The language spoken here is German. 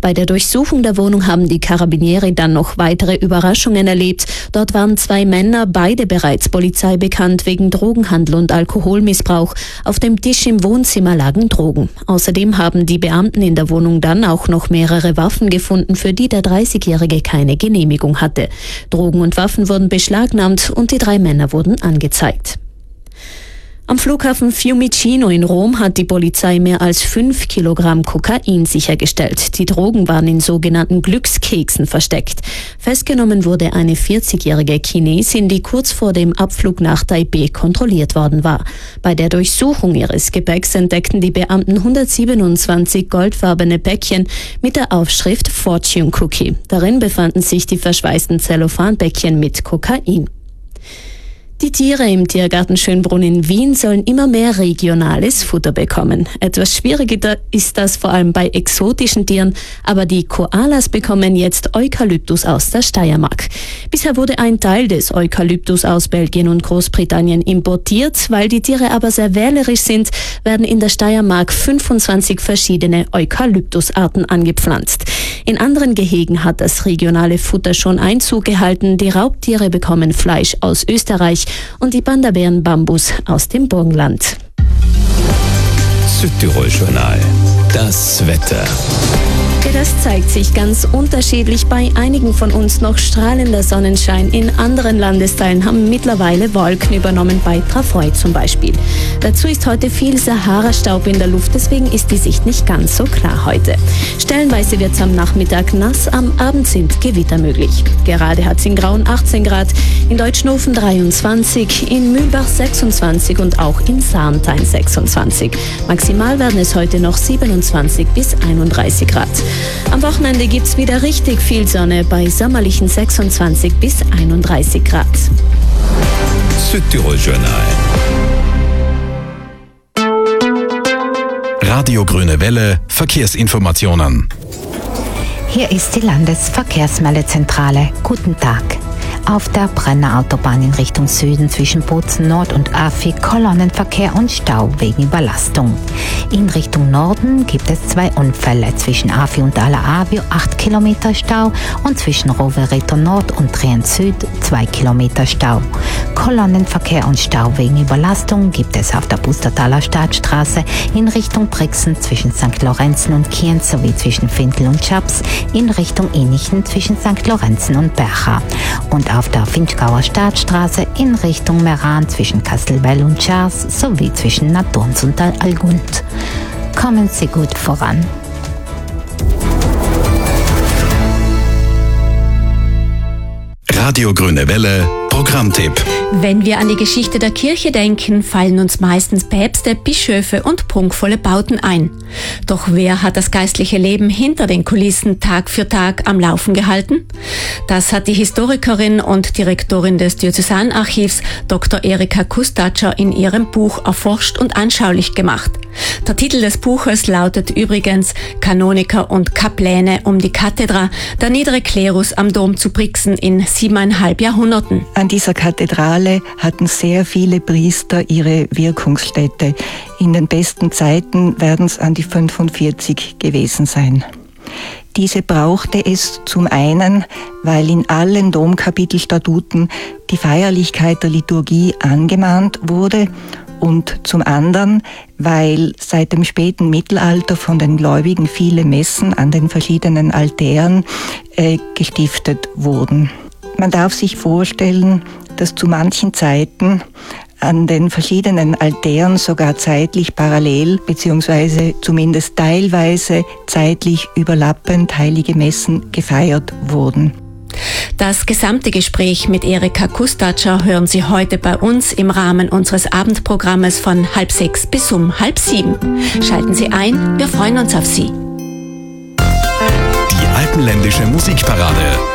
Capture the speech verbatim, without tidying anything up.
Bei der Durchsuchung der Wohnung haben die Carabinieri dann noch weitere Überraschungen erlebt. Dort waren zwei Männer, beide bereits Polizei bekannt wegen Drogenhandel und Alkoholmissbrauch. Auf dem Tisch im Wohnzimmer lagen Drogen. Außerdem haben die Beamten in der Wohnung dann auch noch mehrere Waffen gefunden, für die der dreißigjährige keine Genehmigung hatte. Drogen und Waffen wurden beschlagnahmt und die drei Männer wurden angezeigt. Am Flughafen Fiumicino in Rom hat die Polizei mehr als fünf Kilogramm Kokain sichergestellt. Die Drogen waren in sogenannten Glückskeksen versteckt. Festgenommen wurde eine vierzigjährige Chinesin, die kurz vor dem Abflug nach Taipeh kontrolliert worden war. Bei der Durchsuchung ihres Gepäcks entdeckten die Beamten hundertsiebenundzwanzig goldfarbene Päckchen mit der Aufschrift Fortune Cookie. Darin befanden sich die verschweißten Zellophanpäckchen mit Kokain. Die Tiere im Tiergarten Schönbrunn in Wien sollen immer mehr regionales Futter bekommen. Etwas schwieriger ist das vor allem bei exotischen Tieren, aber die Koalas bekommen jetzt Eukalyptus aus der Steiermark. Bisher wurde ein Teil des Eukalyptus aus Belgien und Großbritannien importiert. Weil die Tiere aber sehr wählerisch sind, werden in der Steiermark fünfundzwanzig verschiedene Eukalyptusarten angepflanzt. In anderen Gehegen hat das regionale Futter schon Einzug gehalten. Die Raubtiere bekommen Fleisch aus Österreich und die Panda-Bären Bambus aus dem Burgenland. Südtirol-Journal. Das Wetter. Das zeigt sich ganz unterschiedlich. Bei einigen von uns noch strahlender Sonnenschein. In anderen Landesteilen haben mittlerweile Wolken übernommen, bei Trafoi zum Beispiel. Dazu ist heute viel Sahara-Staub in der Luft, deswegen ist die Sicht nicht ganz so klar heute. Stellenweise wird es am Nachmittag nass, am Abend sind Gewitter möglich. Gerade hat es in Grauen achtzehn Grad, in Deutschnofen dreiundzwanzig, in Mühlbach sechsundzwanzig und auch in Sarnthein sechsundzwanzig. Maximal werden es heute noch siebenundzwanzig bis einunddreißig Grad. Am Wochenende gibt's wieder richtig viel Sonne bei sommerlichen sechsundzwanzig bis einunddreißig Grad. Südtirol-Journal. Radio Grüne Welle, Verkehrsinformationen. Hier ist die Landesverkehrsmeldezentrale. Guten Tag. Auf der Brenner Autobahn in Richtung Süden zwischen Bozen Nord und Afi Kolonnenverkehr und Stau wegen Überlastung. In Richtung Norden gibt es zwei Unfälle. Zwischen Afi und Ala-Avio acht Kilometer Stau und zwischen Rovereto Nord und Trient Süd zwei Kilometer Stau. Kolonnenverkehr und Stau wegen Überlastung gibt es auf der Pustertaler Stadtstraße in Richtung Brixen zwischen Sankt Lorenzen und Kienz sowie zwischen Findel und Schaps in Richtung Innichen zwischen Sankt Lorenzen und Bercha. Und auf der Finchgauer Stadtstraße in Richtung Meran zwischen Kastelbell und Schars sowie zwischen Naturns und Algund. Kommen Sie gut voran. Radio Grüne Welle, Programmtipp. Wenn wir an die Geschichte der Kirche denken, fallen uns meistens Päpste, Bischöfe und prunkvolle Bauten ein. Doch wer hat das geistliche Leben hinter den Kulissen Tag für Tag am Laufen gehalten? Das hat die Historikerin und Direktorin des Diözesanarchivs Doktor Erika Kustatscher in ihrem Buch erforscht und anschaulich gemacht. Der Titel des Buches lautet übrigens Kanoniker und Kapläne um die Kathedra, der niedere Klerus am Dom zu Brixen in siebeneinhalb Jahrhunderten. An dieser Kathedrale hatten sehr viele Priester ihre Wirkungsstätte. In den besten Zeiten werden es an die fünfundvierzig gewesen sein. Diese brauchte es zum einen, weil in allen Domkapitelstatuten die Feierlichkeit der Liturgie angemahnt wurde, und zum anderen, weil seit dem späten Mittelalter von den Gläubigen viele Messen an den verschiedenen Altären äh, gestiftet wurden. Man darf sich vorstellen, dass zu manchen Zeiten an den verschiedenen Altären sogar zeitlich parallel bzw. zumindest teilweise zeitlich überlappend heilige Messen gefeiert wurden. Das gesamte Gespräch mit Erika Kustatscher hören Sie heute bei uns im Rahmen unseres Abendprogrammes von halb sechs bis um halb sieben. Schalten Sie ein, wir freuen uns auf Sie. Die alpenländische Musikparade.